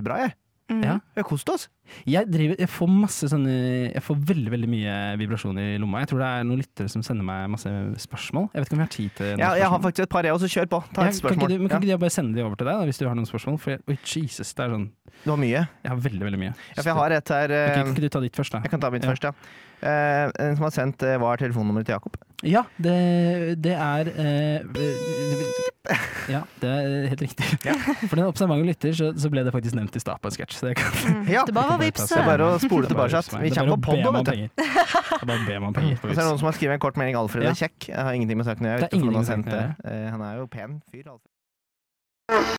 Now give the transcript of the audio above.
kjempebra, jeg. Ja. Vi har kost oss. Jeg får masse sånne Jeg får veldig, veldig mye vibrasjoner i lomma. Jeg tror det er noen lyttere som sender meg masse spørsmål. Jeg vet ikke om jeg har tid til noen Ja, jeg har spørsmål. faktisk et par, jeg også. Kjør på. Ta et Kan spørsmål. ikke de bare sende de over til deg da, hvis du har noen spørsmål? For Jesus, det er sånn Du har mye. Jeg har veldig, veldig mye. Ja, for jeg har et her Kan ikke du ta ditt først, da? Jeg kan ta mitt først, ja. En som har sendt hva er telefonnummeret til Jakob? Ja, det er Ja, det er helt riktig. Ja. For den observante lytter, så ble det faktisk nevnt i stad på en sketsj. Så jeg kan Ja, Det bare var vipse. det er bare å spole Det er bare tilbake. å vipse meg. Vi Det er kommer på bare å be podden, meg om vet du. penger. Det er bare å be meg om penger på Og så er det vips. noen som har skrevet en kort melding. Alfred Ja. er kjekk. Jeg har ingenting med saken å gjøre. Det er vet du, for ingenting han har med saken sendt å det. Han er jo pen fyr, Alfred.